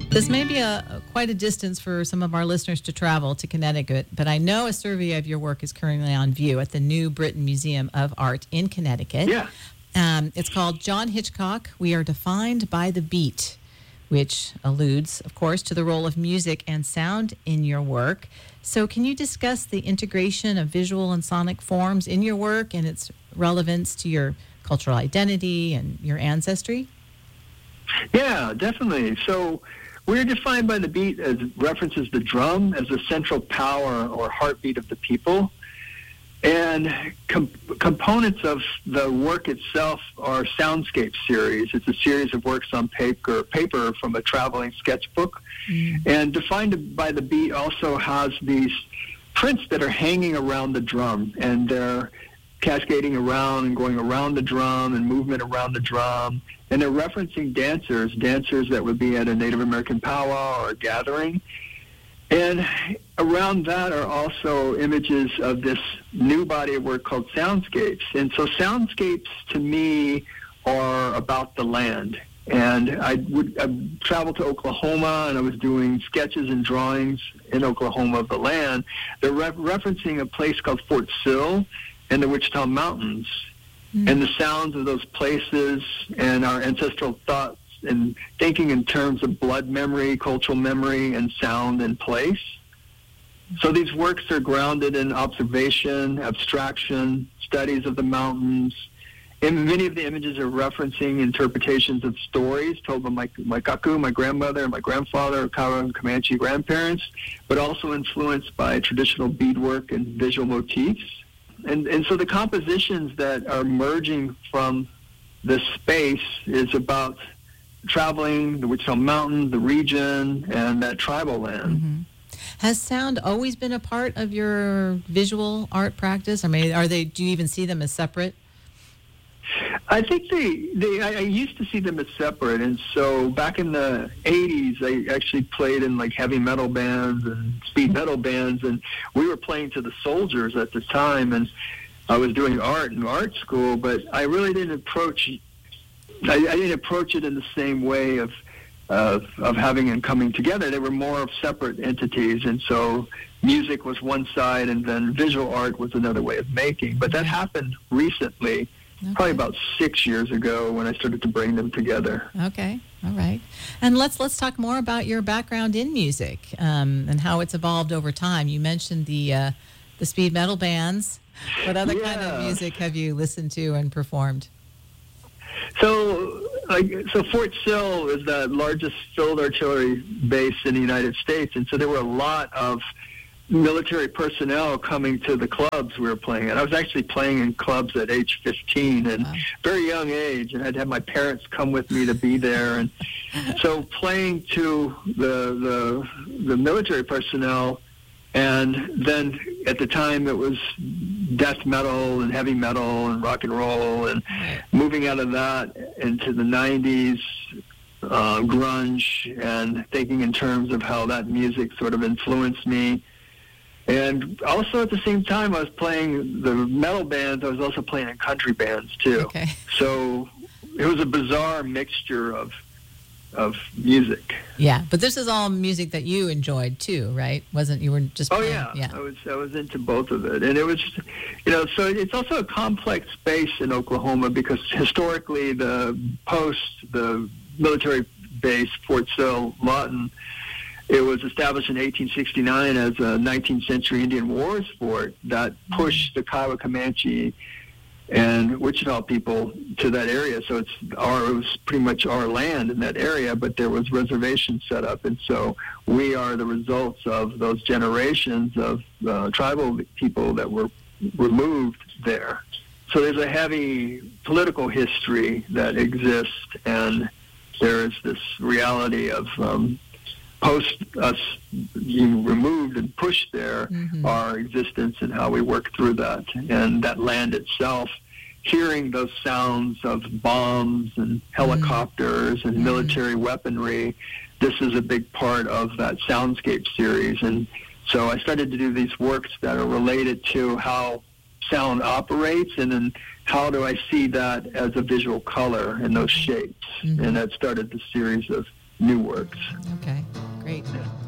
This may be quite a distance for some of our listeners to travel to Connecticut, but I know a survey of your work is currently on view at the New Britain Museum of Art in Connecticut. Yeah. It's called John Hitchcock, We Are Defined by the Beat, which alludes, of course, to the role of music and sound in your work. So can you discuss the integration of visual and sonic forms in your work and its relevance to your cultural identity and your ancestry? Yeah, definitely. So we're defined by the beat as references the drum as the central power or heartbeat of the people. And components of the work itself are Soundscape series. It's a series of works on paper from a traveling sketchbook. And Defined by the Beat also has these prints that are hanging around the drum, and they're cascading around and going around the drum and movement around the drum. And they're referencing dancers that would be at a Native American powwow or a gathering. And around that are also images of this new body of work called Soundscapes. And so Soundscapes, to me, are about the land. And I traveled to Oklahoma, and I was doing sketches and drawings in Oklahoma of the land. They're referencing a place called Fort Sill and the Wichita Mountains, and the sounds of those places and our ancestral thoughts and thinking in terms of blood memory, cultural memory, and sound and place. So these works are grounded in observation, abstraction, studies of the mountains, and many of the images are referencing interpretations of stories told by my kaku, my grandmother, and my grandfather, Kiowa and Comanche grandparents, but also influenced by traditional beadwork and visual motifs. And so the compositions that are emerging from this space is about traveling the Wichita Mountains, the region, and that tribal land. Mm-hmm. Has sound always been a part of your visual art practice? I mean, do you even see them as separate? I think I used to see them as separate, and so back in the 80s, I actually played in like heavy metal bands and speed metal bands, and we were playing to the soldiers at the time, and I was doing art in art school, but I really didn't approach it in the same way of having and coming together. They were more of separate entities, and so music was one side, and then visual art was another way of making. But that happened recently. Okay. Probably about 6 years ago when I started to bring them together. Okay, all right. And let's talk more about your background in music and how it's evolved over time. You mentioned the speed metal bands. What other kind of music have you listened to and performed? So Fort Sill is the largest field artillery base in the United States, and so there were a lot of military personnel coming to the clubs we were playing at. I was actually playing in clubs at age 15 and very young age, and I'd have my parents come with me to be there. And so playing to the military personnel, and then at the time it was death metal and heavy metal and rock and roll, and moving out of that into the 90s, grunge, and thinking in terms of how that music sort of influenced me. And also at the same time, I was playing the metal bands. I was also playing in country bands too. Okay. So it was a bizarre mixture of music. Yeah, but this is all music that you enjoyed too, right? You were just playing? Oh yeah. I was into both of it, and it was, so it's also a complex space in Oklahoma because historically the military base Fort Sill Lawton. It was established in 1869 as a 19th century Indian Wars fort that pushed the Kiowa, Comanche, and Wichita people to that area. So it was pretty much our land in that area, but there was reservations set up. And so we are the results of those generations of tribal people that were removed there. So there's a heavy political history that exists, and there's this reality of post us being removed and pushed there, our existence and how we work through that. And that land itself, hearing those sounds of bombs and helicopters and military weaponry, this is a big part of that Soundscape series. And so I started to do these works that are related to how sound operates, and then how do I see that as a visual color in those shapes. And that started the series of new works. Okay, great. Yeah.